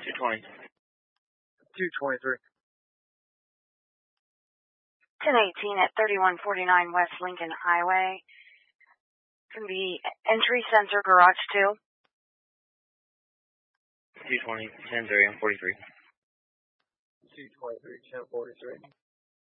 220. 223. 1018 at 3149 West Lincoln Highway. Can be entry sensor garage 2. 220, 1030, 43. 223, 1043.